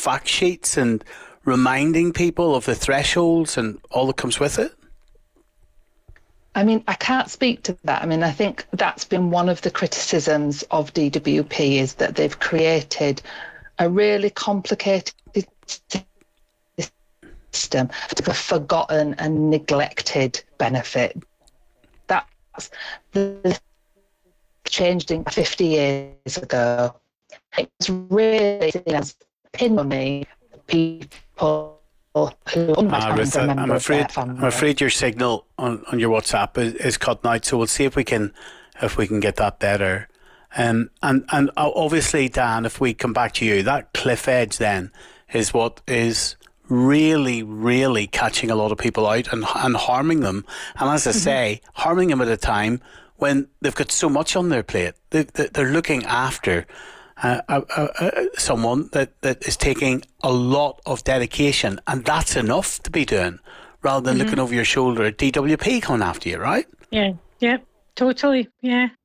fact sheets and reminding people of the thresholds and all that comes with it? I mean, I can't speak to that. I mean, I think that's been one of the criticisms of DWP, is that they've created a really complicated system for forgotten and neglected benefit. That's the changed in 50 years ago. It was really seen as pin money people who I'm afraid your signal on your WhatsApp is cutting out, so we'll see if we can get that better. And obviously, Dan, if we come back to you, that cliff edge then is what is really, really catching a lot of people out and harming them. And as I say, harming them at a time when they've got so much on their plate. They're looking after someone that is taking a lot of dedication, and that's enough to be doing, rather than looking over your shoulder at DWP coming after you, right? Yeah, totally, yeah.